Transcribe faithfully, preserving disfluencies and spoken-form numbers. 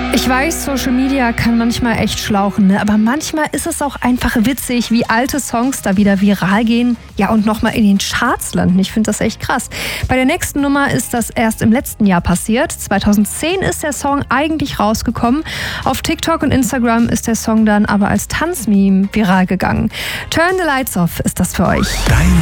Ich weiß, Social Media kann manchmal echt schlauchen, ne? Aber manchmal ist es auch einfach witzig, wie alte Songs da wieder viral gehen, ja, und nochmal in den Charts landen. Ich finde das echt krass. Bei der nächsten Nummer ist das erst im letzten Jahr passiert. zweitausendzehn ist der Song eigentlich rausgekommen. Auf TikTok und Instagram ist der Song dann aber als Tanzmeme viral gegangen. Turn the Lights Off ist das für euch. Dein